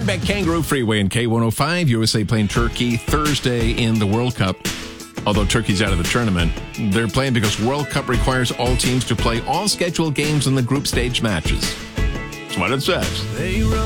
Hornbeck Kangaroo Freeway and K105. USA playing Turkey Thursday in the World Cup. Although Turkey's out of the tournament, they're playing because World Cup requires all teams to play all scheduled games in the group stage matches. That's what it says.